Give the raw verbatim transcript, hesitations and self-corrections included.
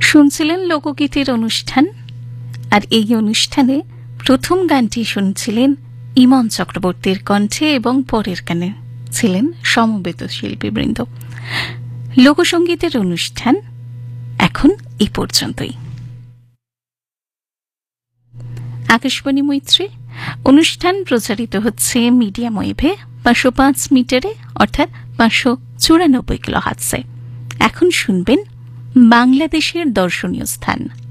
শুনছিলেন লোকগীতের অনুষ্ঠান, আর এই অনুষ্ঠানে প্রথম গানটি শুনছিলেন ইমন চক্রবর্তীর কণ্ঠে এবং পরের গানে ছিলেন সমবেত শিল্পীবৃন্দ। লোকসঙ্গীতের অনুষ্ঠান এখন এই পর্যন্তই। আকাশবাণী মৈত্রী অনুষ্ঠান প্রচারিত হচ্ছে মিডিয়াম ওয়েভে পাঁচশো পাঁচ মিটারে অর্থাৎ পাঁচশো চুরানব্বই কিলো হার্টজে। এখন শুনবেন বাংলাদেশের দর্শনীয় স্থান।